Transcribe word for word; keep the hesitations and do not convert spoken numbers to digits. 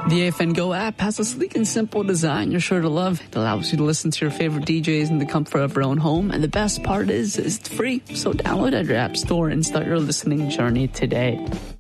The A F N Go app has a sleek and simple design you're sure to love. It allows you to listen to your favorite D Js in the comfort of your own home. And the best part is, it's free. So download it at your app store and start your listening journey today.